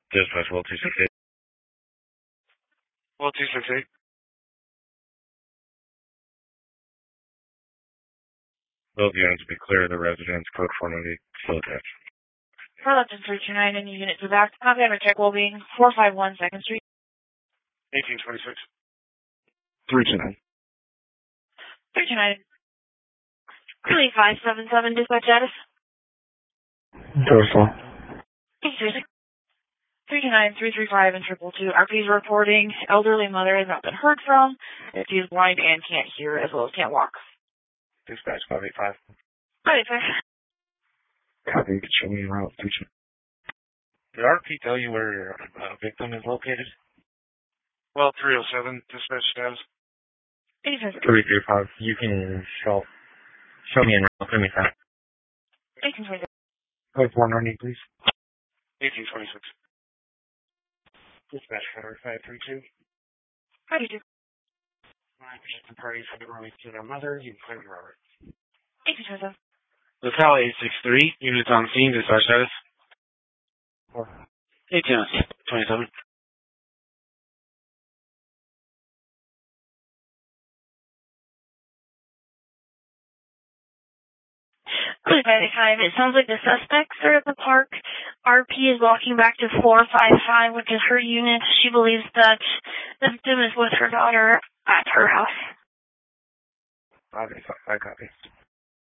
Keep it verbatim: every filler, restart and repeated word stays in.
Dispatch, well two six eight. Well two six eight. Both units be clear of the residence. Code four ninety still attached. For Lupton three two nine, any units are back. Combat check will be four five one second Street. eighteen twenty-six. three two nine. three two nine. Curly five seven seven, dispatch status. Dorsal. eight three six. three two nine, three three five, and triple two. R P is reporting elderly mother has not been heard from. She is blind and can't hear as well as can't walk. Dispatch five eight five. five eight five. Copy, show me your route, please. Did R P tell you where your uh, victim is located? Well three oh seven, dispatch status. three three five. You can show, show me in route, give me that. eighteen twenty-six. Code four ninety, please. eighteen twenty-six. Dispatch cover five three two. How do you do? nine percent parties have been released to their mother. You can claim Robert. eighteen twenty-seven. Locale eight six three. Units on scene. Dispatch status. eighteen twenty-seven. Good five. It sounds like the suspects are at the park. R P is walking back to four five five, which is her unit. She believes that the victim is with her daughter at her house. five eight five, I copy.